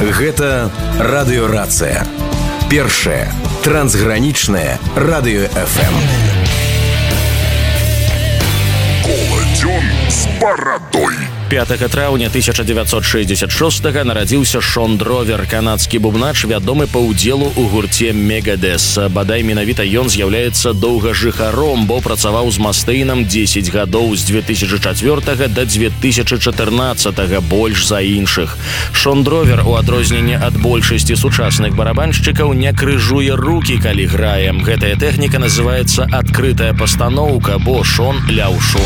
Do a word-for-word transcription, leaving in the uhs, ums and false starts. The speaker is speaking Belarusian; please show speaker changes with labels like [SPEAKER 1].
[SPEAKER 1] Гэта радыёрацыя. Першае трансгранічнае радыё-эф эм.
[SPEAKER 2] Коладзён з барадой.
[SPEAKER 3] пятага траўня тысяча дзевяцьсот шэсцьдзесят шостага нарадзіўся Шон Дровер, канадскі бубнач, вядомы па ўдзелу ў гурце Мегадэс. Бадай менавіта ён з'яўляецца доўгажыхаром, бо працаваў з Мастэйнам дзесяць гадоў з дзве тысячы чацвёртага да дзве тысячы чатырнаццатага, больш за іншых. Шон Дровер, у адрозненне ад большасці сучасных барабаншчыкаў, не крыжуе рукі, калі грае. Гэтая тэхніка называецца адкрытая пастаноўка, бо Шон ляўшу.